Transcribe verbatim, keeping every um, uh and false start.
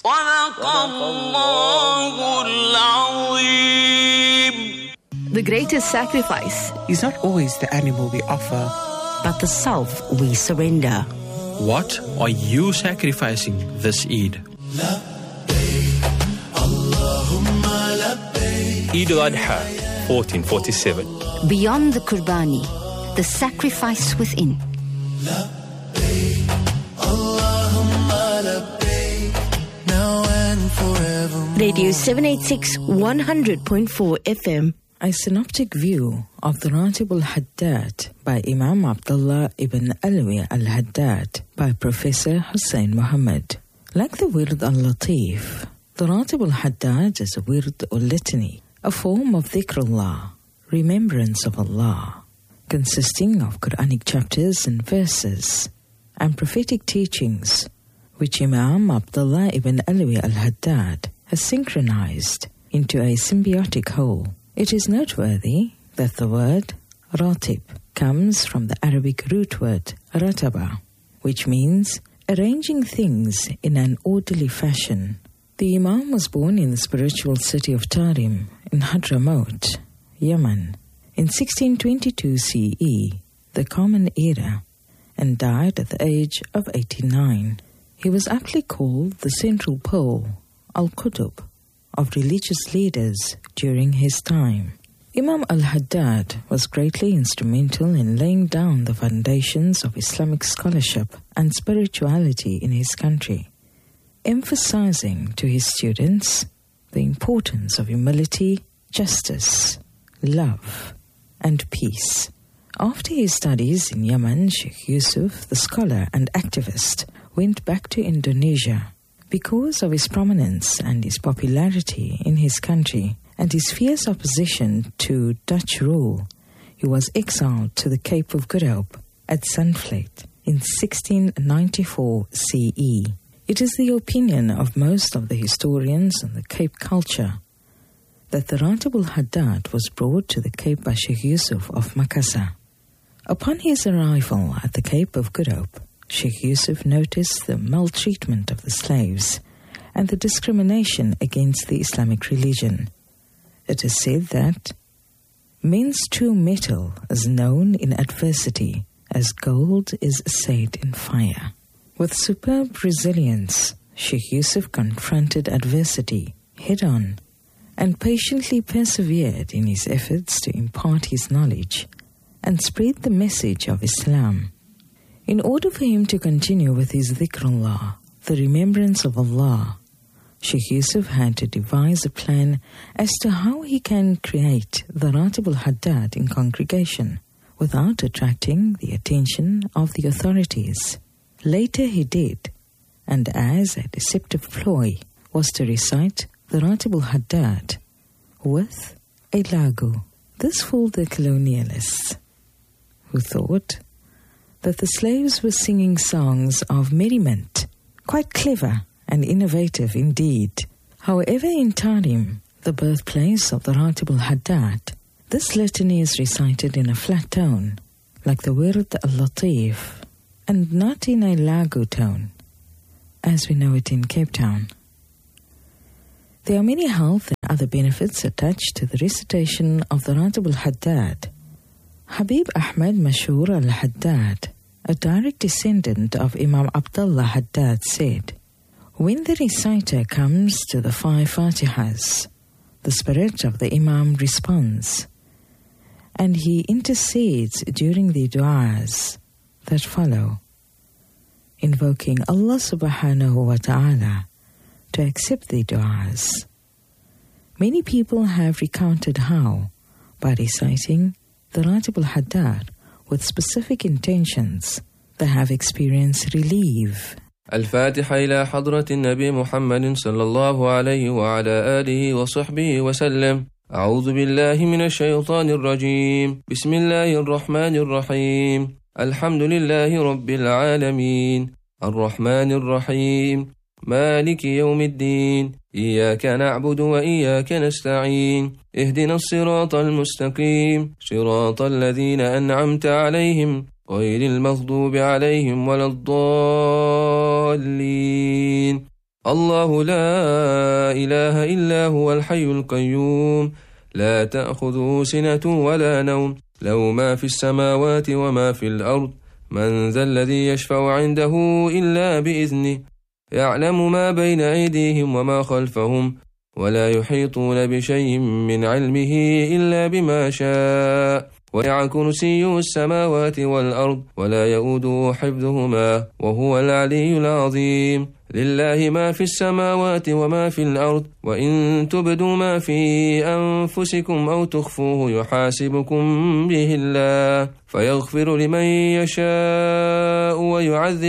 The greatest sacrifice is not always the animal we offer, but the self we surrender. What are you sacrificing this Eid? Eid al-Adha, fourteen forty-seven. Beyond the Qurbani, the sacrifice within. Radio seven eighty-six, one hundred point four F M. A synoptic view of the Ratib al-Haddad by Imam Abdullah ibn Alawi al-Haddad by Professor Hussein Muhammad. Like the Wird al-Latif, the Ratib al-Haddad is a Wird or litany, a form of dhikrullah, remembrance of Allah, consisting of Quranic chapters and verses and prophetic teachings, which Imam Abdullah ibn Alawi al-Haddad has synchronized into a symbiotic whole. It is noteworthy that the word ratib comes from the Arabic root word rataba, which means arranging things in an orderly fashion. The Imam was born in the spiritual city of Tarim in Hadramaut, Yemen, in sixteen twenty-two C E, the Common Era, and died at the age of eighty-nine. He was aptly called the central pole, al-Qutb, of religious leaders during his time. Imam al-Haddad was greatly instrumental in laying down the foundations of Islamic scholarship and spirituality in his country, emphasizing to his students the importance of humility, justice, love, and peace. After his studies in Yemen, Sheikh Yusuf, the scholar and activist, went back to Indonesia. Because of his prominence and his popularity in his country and his fierce opposition to Dutch rule, he was exiled to the Cape of Good Hope at Zandvliet in sixteen ninety-four C E. It is the opinion of most of the historians on the Cape culture that the Ratib al-Haddad was brought to the Cape by Sheikh Yusuf of Makassar. Upon his arrival at the Cape of Good Hope, Sheikh Yusuf noticed the maltreatment of the slaves and the discrimination against the Islamic religion. It is said that men's true metal is known in adversity as gold is assayed in fire. With superb resilience, Sheikh Yusuf confronted adversity head-on and patiently persevered in his efforts to impart his knowledge and spread the message of Islam. In order for him to continue with his dhikrullah, the remembrance of Allah, Sheikh Yusuf had to devise a plan as to how he can create the Ratib al-Haddad in congregation without attracting the attention of the authorities. Later he did, and as a deceptive ploy was to recite the Ratib al-Haddad with a lagu. This fooled the colonialists, who thought that the slaves were singing songs of merriment, quite clever and innovative indeed. However, in Tarim, the birthplace of the Ratib al-Haddad, this litany is recited in a flat tone, like the Wird al-Latif, and not in a lagu tone, as we know it in Cape Town. There are many health and other benefits attached to the recitation of the Ratib al-Haddad. Habib Ahmad Mashur al-Haddad, a direct descendant of Imam Abdullah Haddad, said, "When the reciter comes to the five Fatihas, the spirit of the Imam responds, and he intercedes during the du'as that follow, invoking Allah subhanahu wa ta'ala to accept the du'as. Many people have recounted how, by reciting the Ratib al-Haddad with specific intentions, they have experienced relief." الفاتحة إلى حضرة النبي محمد صلى الله عليه وعلى آله وصحبه وسلم. أعوذ بالله من الشيطان الرجيم. بسم الله الرحمن الرحيم. الحمد لله رب العالمين الرحمن الرحيم مالك يوم الدين إياك نعبد وإياك نستعين اهدنا الصراط المستقيم صراط الذين أنعمت عليهم غير المغضوب عليهم ولا الضالين الله لا إله إلا هو الحي القيوم لا تأخذه سنة ولا نوم له ما في السماوات وما في الأرض من ذا الذي يشفع عنده إلا بإذنه يعلم ما بين أيديهم وما خلفهم ولا يحيطون بشيء من علمه إلا بما شاء وسع كرسيه السماوات والأرض ولا يؤوده حفظهما وهو العلي العظيم لله ما في السماوات وما في الأرض وإن تبدوا ما في أنفسكم أو تخفوه يحاسبكم به الله فيغفر لمن يشاء ويعذب